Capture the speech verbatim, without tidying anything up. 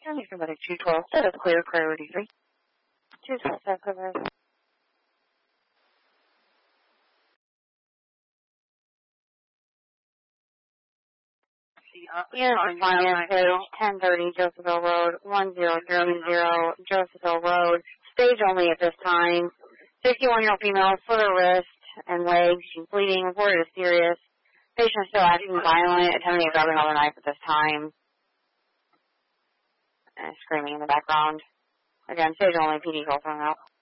County Paramedic two twelve, set up clear, priority three. two twelve, set clear. Unit one two, ten thirty, Josephville Road, one zero three zero, Josephville Road. Stage only at this time. fifty-one-year-old female, foot or wrist and legs. She's bleeding. Reported as serious. Patient is still acting violent, attempting to grab another knife at this time. And screaming in the background. Again, stage only, P D call thrown out.